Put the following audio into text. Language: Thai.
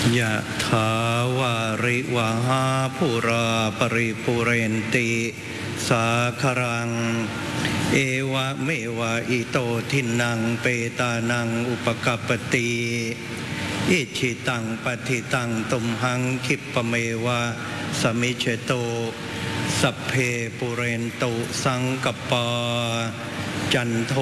ยะถาวาริวหาปุราปริปุเรนติสาครังเอวะเมวะอิโตทินังเปตานังอุปกัปปติอิชิตังปฏิตังตุมหังคิปะเมวะสมิจโตสัพเพปุเรนตุสังกปปาจันโท